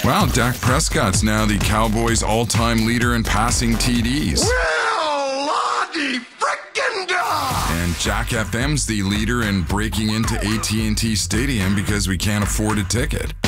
Wow, Dak Prescott's now the Cowboys' all-time leader in passing TDs. Well, Lottie frickin' da! And Jack FM's the leader in breaking into AT&T Stadium because we can't afford a ticket.